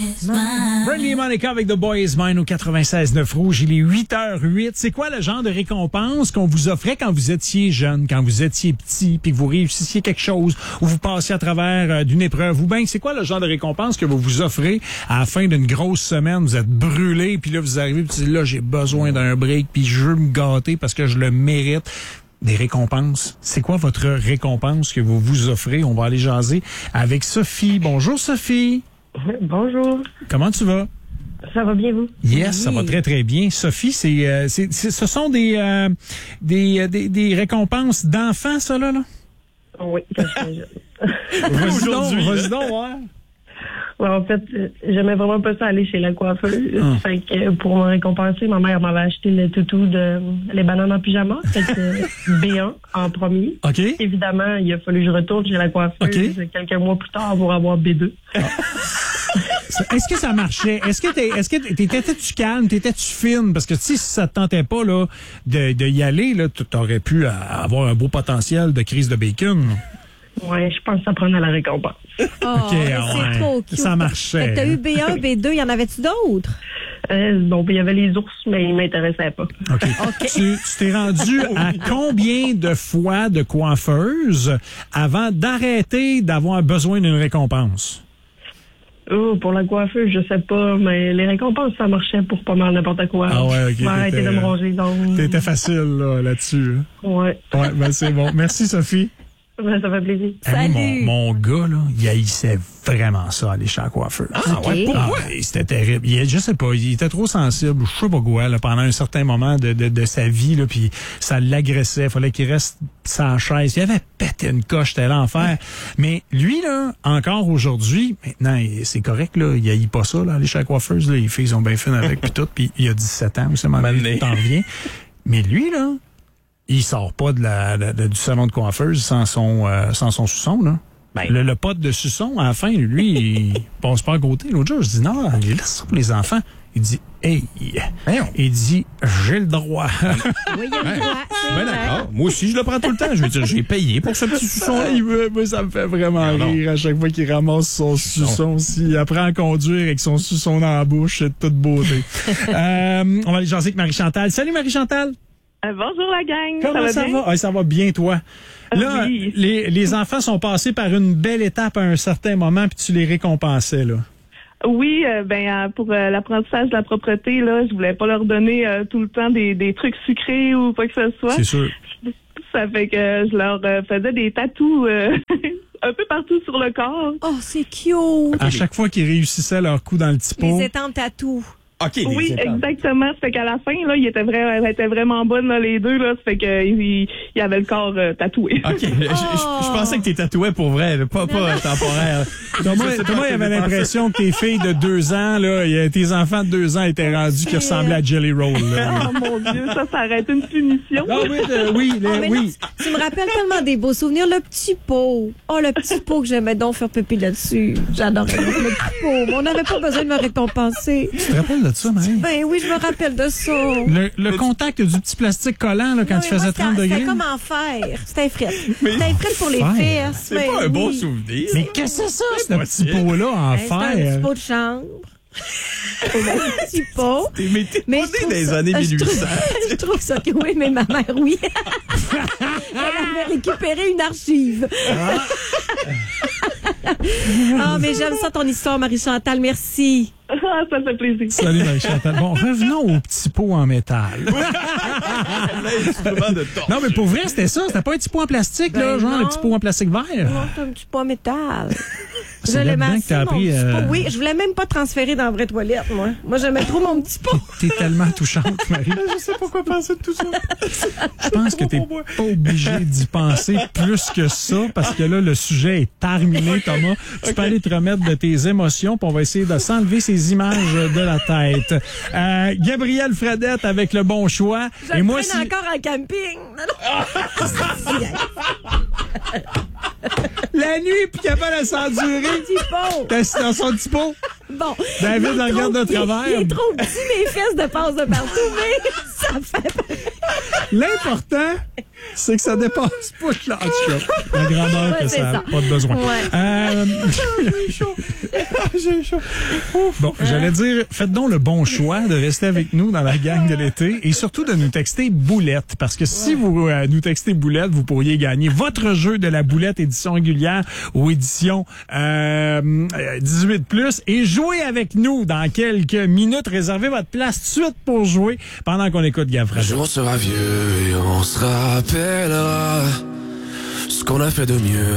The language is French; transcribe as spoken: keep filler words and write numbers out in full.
Brandy et Monica avec The Boy Is Mine au quatre-vingt-seize neuf Rouge. Il est huit heures huit. C'est quoi le genre de récompense qu'on vous offrait quand vous étiez jeune, quand vous étiez petit, puis que vous réussissiez quelque chose, ou vous passiez à travers euh, d'une épreuve, ou bien c'est quoi le genre de récompense que vous vous offrez à la fin d'une grosse semaine? Vous êtes brûlé, puis là vous arrivez, puis là j'ai besoin d'un break, puis je veux me gâter parce que je le mérite. Des récompenses. C'est quoi votre récompense que vous vous offrez? On va aller jaser avec Sophie. Bonjour Sophie. Bonjour. Comment tu vas? Ça va bien, vous? Yes, oui. Ça va très, très bien. Sophie, c'est, euh, c'est, c'est ce sont des, euh, des, des, des récompenses d'enfants, ça, là? là? Oui, parce que Vas-y donc, vas-y donc, ouais. Ouais, en fait, j'aimais vraiment pas ça aller chez la coiffeuse. Hum. Fait que pour me récompenser, ma mère m'avait acheté le toutou de les bananes en pyjama. Fait que B un en premier. OK. Évidemment, il a fallu que je retourne chez la coiffeuse Okay. quelques mois plus tard pour avoir B deux. Ah. Est-ce que ça marchait? Est-ce que t'es, est-ce que t'étais-tu calme? T'étais-tu fine? Parce que, tu sais, si ça te tentait pas, là, de, de y aller, là, t'aurais pu avoir un beau potentiel de crise de bacon. Ouais, je pense que ça prenait la récompense. Oh, OK, c'est ouais. trop cute. Ça marchait. T'as eu B un, B deux, y en avait-tu d'autres? Euh, bon, il y avait les ours, mais ils m'intéressaient pas. OK. OK. Tu, tu t'es rendu à combien de fois de coiffeuse avant d'arrêter d'avoir besoin d'une récompense? Oh, pour la coiffeuse, je sais pas, mais les récompenses, ça marchait pour pas mal n'importe quoi. Ah ouais, OK. Je vais arrêter de me ronger les ongles. T'étais facile, là, là-dessus. Ouais. Ouais, ben c'est bon. Merci, Sophie. Ben, ça fait plaisir. Hey, moi, Salut. mon, mon gars, là, il haïssait vraiment ça, aller chez la coiffeuse. Ah, ouais, pourquoi? Ah, c'était terrible. Il, je sais pas, il était trop sensible, je sais pas quoi, là, pendant un certain moment de, de, de sa vie, là, puis ça l'agressait. Il fallait qu'il reste sans chaise. Il avait pété une coche, c'était l'enfer. Mais lui, là, encore aujourd'hui, maintenant, il- c'est correct, là, il haït pas ça, là, aller chez la coiffeuse, là, les filles sont bien fines avec, puis tout, puis il a dix-sept ans, ça m'en t'en reviens. Mais lui, là, il sort pas de la, de- de- du salon de coiffeuse sans son, euh, sans son suçon, là. Ben. Le, le pote de suçon, à la fin, lui, il passe pas à côté. L'autre jour, je dis, non, il laisse ça pour les enfants. Il dit, hey, Voyons. il dit, j'ai le droit. Oui, il y a le droit. c'est Ben vrai. d'accord. Moi aussi, je le prends tout le temps. Je veux dire, j'ai payé pour ce petit suçon. Il me- moi, ça me fait vraiment Non, non. rire à chaque fois qu'il ramasse son suçon. S'il apprend à conduire avec son suçon dans la bouche, c'est de toute beauté. euh, on va aller jaser avec Marie-Chantal. Salut, Marie-Chantal. Euh, bonjour la gang. Comment ça ça va bien? va? Ah, ça va bien, toi. Là, oui. les, les enfants sont passés par une belle étape à un certain moment, puis tu les récompensais, là. Oui, euh, ben euh, pour euh, l'apprentissage de la propreté, là, je voulais pas leur donner euh, tout le temps des, des trucs sucrés ou quoi que ce soit. C'est sûr. Ça fait que je leur euh, faisais des tatous euh, un peu partout sur le corps. Oh, c'est cute. À chaque fois qu'ils réussissaient leur coup dans le petit pot. Les étampes à tout. OK, les Oui, étapes. exactement. Ça fait qu'à la fin, là, ils étaient, vra- elles étaient vraiment bonnes, là, les deux. Là, ça fait qu'ils ils avaient le corps euh, tatoué. OK. Je, je- je pensais que t'es tatoué pour vrai, là, pas, pas temporaire. Thomas, Je sais pas Thomas, ce il que avait j'ai pensé. l'impression que tes filles de deux ans, là, il y a- tes enfants de deux ans étaient rendus qui ressemblaient à Jelly Roll. Là. Oh mon Dieu, ça, ça aurait été une punition. Ah oui, le- oui, le- Oh, mais oui. non, tu, tu me rappelles tellement des beaux souvenirs. Le petit pot. Oh, le petit pot que j'aimais donc faire pipi là-dessus. J'adorais le petit pot. Mais on n'avait pas besoin de me récompenser. Tu te rappelles de ça, Marie? Ben oui, je me rappelle de ça. Le, le contact du petit plastique collant, là, quand Non, tu mais faisais moi, trente c'était- degrés. C'était comme en fer. C'était un fret. C'était un fret pour les Fer. fesses. C'est ben pas un bon oui. souvenir. Mais qu'est-ce que c'est ça, ce petit possible. pot-là en Ben, c'était un petit fer? pot de chambre. un petit pot. T'es- Mais t'es Mais pas je né trouve dans les ça- années je mille huit cents. trouve- Je trouve ça que oui, mais ma mère, oui. Elle avait récupéré une archive. Ah, mais j'aime ça ton histoire, Marie-Chantal. Merci. Ah, ça fait plaisir. Salut, Marie-Chantal. Bon, revenons au petit pot en métal. L'instrument de torture. Non, mais pour vrai, c'était ça. C'était pas un petit pot en plastique, là, Ben genre non. le petit pot en plastique vert. Oh, c'est un petit pot en métal. C'est Je là-dedans l'aimais que assez, t'as mon appris, petit euh, pot. Oui, je voulais même pas transférer dans la vraie toilette, moi. Moi, j'aimais trop mon petit pot. T'es tellement touchante, Marie. Je sais pas quoi penser de tout ça. Je pense que t'es pas obligé d'y penser plus que ça, parce que là, le sujet est terminé, Thomas. Tu peux aller te remettre de tes émotions, puis on va essayer de s'enlever ces images de la tête. Euh, Gabrielle Fredette avec le bon choix. Je Et le moi, traîne si... encore en camping. Non, non. La nuit, puis capable de s'endurer. Petit pot. T'es dans son petit pot. Bon. David Il est en regarde trop- de travers. Il est trop petit, mes fesses de passe de partout, mais ça fait L'important, c'est que ça dépasse pas le en tout cas, la grandeur Ouais, que c'est ça n'a ça. pas de besoin. Ouais. Euh, J'ai chaud. J'ai chaud. Bon, j'allais dire, faites donc le bon choix de rester avec nous dans la gang de l'été et surtout de nous texter boulette. Parce que si vous euh, nous textez boulette, vous pourriez gagner votre jeu de la boulette édition régulière ou édition euh, dix-huit plus et jouer avec nous dans quelques minutes. Réservez votre place tout de suite pour jouer pendant qu'on écoute Gab Un Radio. jour on sera vieux et on se rappellera ce qu'on a fait de mieux.